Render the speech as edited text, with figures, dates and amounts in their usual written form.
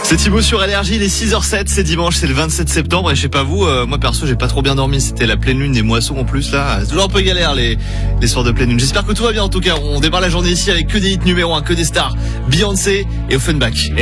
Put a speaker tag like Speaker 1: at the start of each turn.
Speaker 1: C'est Thibaut sur LRJ, il est 6h07, c'est dimanche, c'est le 27 septembre et je sais pas vous, moi perso j'ai pas trop bien dormi, c'était la pleine lune des moissons en plus là, c'est toujours un peu galère les soirs de pleine lune. J'espère que tout va bien en tout cas, on démarre la journée ici avec que des hits numéro 1, que des stars, Beyoncé et Offenbach.